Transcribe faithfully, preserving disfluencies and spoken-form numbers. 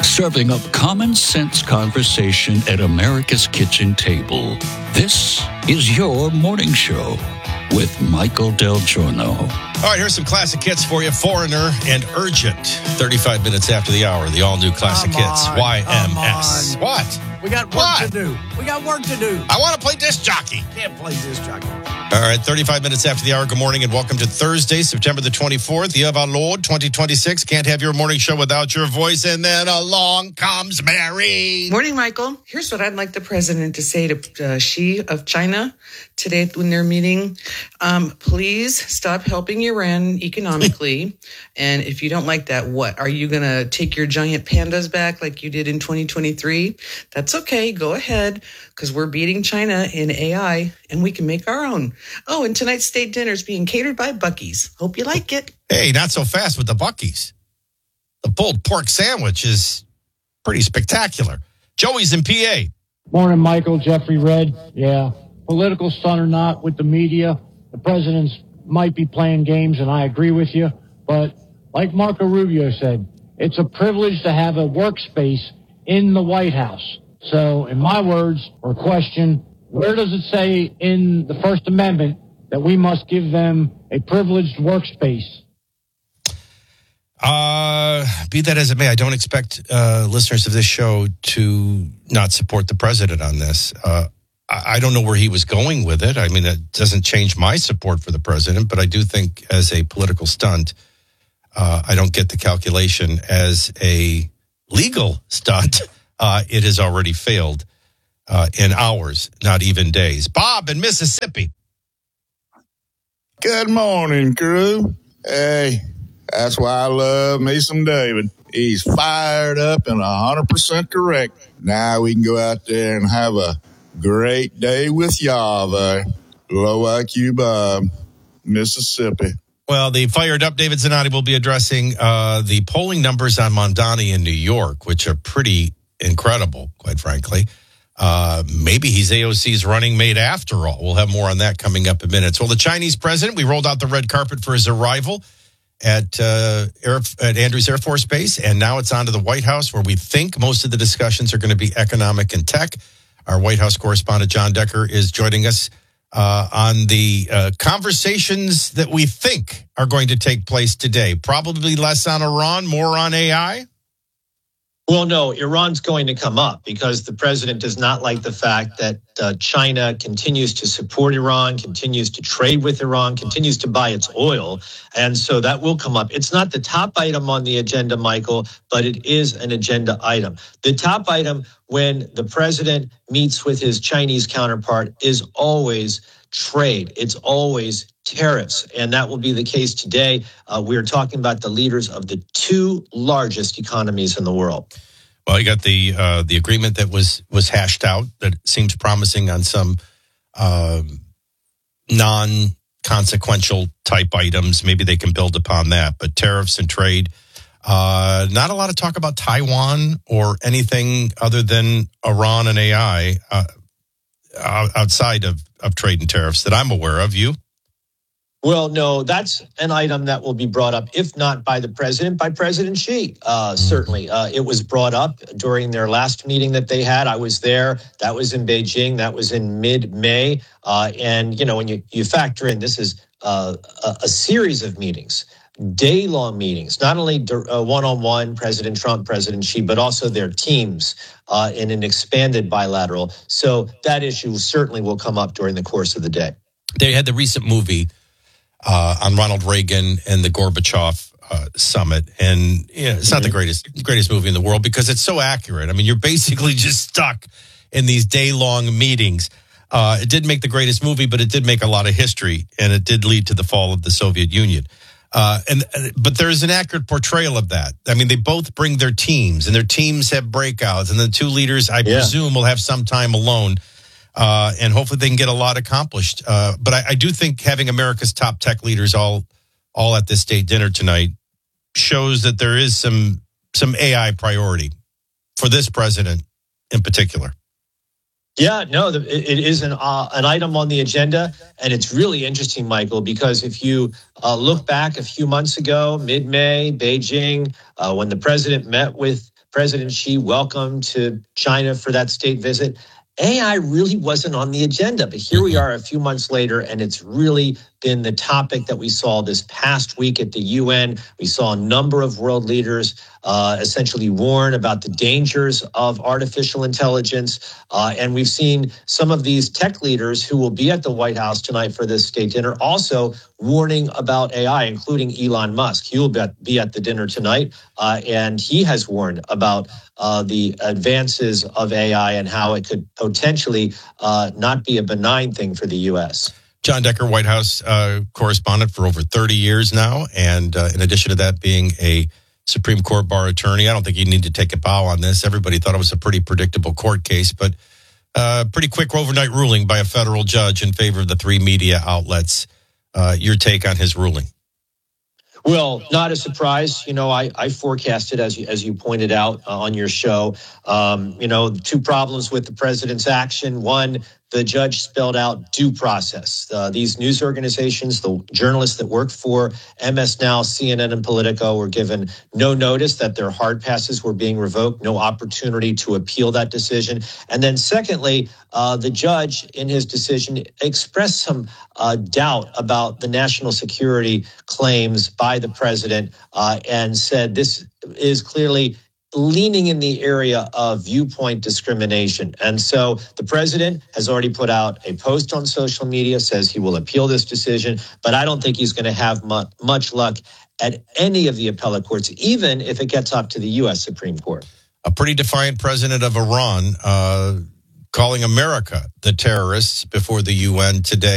serving up common sense conversation at America's kitchen table. This is your morning show with Michael Del Giorno. All right, here's some classic hits for you. Foreigner and Urgent. thirty-five minutes after the hour, the all-new classic Come hits. on, Y M S. come What? We got work What? to do. We got work to do. I want to play disc jockey. Can't play this jockey. All right, thirty-five minutes after the hour. Good morning and welcome to Thursday, September the twenty-fourth, year of our Lord, twenty twenty-six. Can't have your morning show without your voice. And then along comes Mary. Morning, Michael. Here's what I'd like the president to say to uh, Xi of China today when they're meeting. Um, please stop helping Iran economically. And if you don't like that, what? Are you going to take your giant pandas back like you did in twenty twenty-three? That's okay. Go ahead, because we're beating China in A I and we can make our own. Oh, and tonight's state dinner is being catered by Buc-ee's. Hope you like it. Hey, not so fast with the Buc-ee's. The pulled pork sandwich is pretty spectacular. Joey's in P A. Morning, Michael. Jeffrey Red. Yeah, political stunt or not with the media, the presidents might be playing games, and I agree with you. But like Marco Rubio said, it's a privilege to have a workspace in the White House. So in my words or question, where does it say in the First Amendment that we must give them a privileged workspace? Uh, be that as it may, I don't expect uh, listeners of this show to not support the president on this. Uh, I, I don't know where he was going with it. I mean, it doesn't change my support for the president, but I do think as a political stunt, uh, I don't get the calculation. As a legal stunt, uh, it has already failed. Uh, in hours, not even days. Bob in Mississippi. Good morning, crew. Hey, that's why I love me some David. He's fired up and one hundred percent correct. Now we can go out there and have a great day with Yahweh. Low I Q Bob, Mississippi. Well, the fired up David Zanotti will be addressing uh, the polling numbers on Mondani in New York, which are pretty incredible, quite frankly. Uh, maybe he's A O C's running mate after all. We'll have more on that coming up in minutes. Well, the Chinese president, we rolled out the red carpet for his arrival at uh, Air, at Andrews Air Force Base, and now it's on to the White House, where we think most of the discussions are going to be economic and tech. Our White House correspondent, John Decker, is joining us uh, on the uh, conversations that we think are going to take place today. Probably less on Iran, more on A I. Well, no, Iran's going to come up because the president does not like the fact that uh, China continues to support Iran, continues to trade with Iran, continues to buy its oil. And so that will come up. It's not the top item on the agenda, Michael, but it is an agenda item. The top item when the president meets with his Chinese counterpart is always trade. It's always tariffs. And that will be the case today. Uh, we're talking about the leaders of the two largest economies in the world. Well, you got the uh, the agreement that was was hashed out that seems promising on some uh, non-consequential type items. Maybe they can build upon that. But tariffs and trade, uh, not a lot of talk about Taiwan or anything other than Iran and A I uh, outside of, of trade and tariffs that I'm aware of. You? Well, no, that's an item that will be brought up, if not by the president, by President Xi. Uh, certainly. Uh, it was brought up during their last meeting that they had. I was there. That was in Beijing. That was in mid-May. Uh, and, you know, when you, you factor in, this is uh, a, a series of meetings, day-long meetings, not only uh, one-on-one, President Trump, President Xi, but also their teams uh, in an expanded bilateral. So that issue certainly will come up during the course of the day. They had the recent movie Uh, on Ronald Reagan and the Gorbachev uh, summit. And you know, it's not the greatest greatest movie in the world because it's so accurate. I mean, you're basically just stuck in these day-long meetings. Uh, it didn't make the greatest movie, but it did make a lot of history, and it did lead to the fall of the Soviet Union. Uh, and But there's an accurate portrayal of that. I mean, they both bring their teams, and their teams have breakouts, and the two leaders, I yeah. presume, will have some time alone. Uh, and hopefully they can get a lot accomplished. Uh, but I, I do think having America's top tech leaders all all at this state dinner tonight shows that there is some some A I priority for this president in particular. Yeah, no, the, it is an uh, an item on the agenda, and it's really interesting, Michael, because if you uh, look back a few months ago, mid-May, Beijing, uh, when the president met with President Xi welcome to China for that state visit. A I really wasn't on the agenda, but here we are a few months later, and it's really been the topic that we saw this past week at the U N. We saw a number of world leaders uh, essentially warn about the dangers of artificial intelligence. Uh, and we've seen some of these tech leaders who will be at the White House tonight for this state dinner also warning about A I, including Elon Musk. He will be at, be at the dinner tonight, uh, and he has warned about uh, the advances of A I and how it could potentially uh, not be a benign thing for the U S. John Decker, White House uh, correspondent for over thirty years now. And uh, in addition to that, being a Supreme Court bar attorney, I don't think you need to take a bow on this. Everybody thought it was a pretty predictable court case, but uh, pretty quick overnight ruling by a federal judge in favor of the three media outlets. Uh, your take on his ruling? Well, not a surprise. You know, I, I forecasted, as you, as you pointed out uh, on your show, um, you know, two problems with the president's action. One, the judge spelled out due process. Uh, these news organizations, the journalists that work for M S Now, C N N, and Politico were given no notice that their hard passes were being revoked, no opportunity to appeal that decision. And then secondly, uh, the judge in his decision expressed some uh, doubt about the national security claims by the president uh, and said this is clearly leaning in the area of viewpoint discrimination. And so the president has already put out a post on social media, says he will appeal this decision, but I don't think he's going to have mu- much luck at any of the appellate courts, even if it gets up to the U S Supreme Court. A pretty defiant president of Iran uh, calling America the terrorists before the U N today.